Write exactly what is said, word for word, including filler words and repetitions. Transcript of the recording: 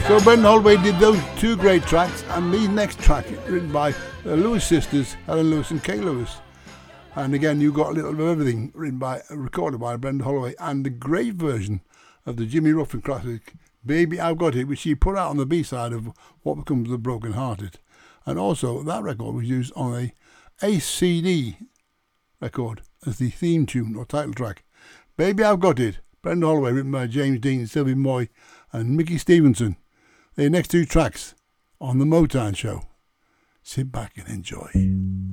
So Brendan Holloway did those two great tracks, and the next track written by the Lewis sisters, Helen Lewis and Kay Lewis. And again, you got a little bit of everything written by, recorded by Brendan Holloway, and the great version of the Jimmy Ruffin classic, Baby I've Got It, which he put out on the B-side of What Becomes of the Broken Hearted. And also, that record was used on a Ace C D record as the theme tune or title track. Baby I've Got It, Brendan Holloway, written by James Dean, Sylvie Moy and Mickey Stevenson. The next two tracks on the Motown Show. Sit back and enjoy.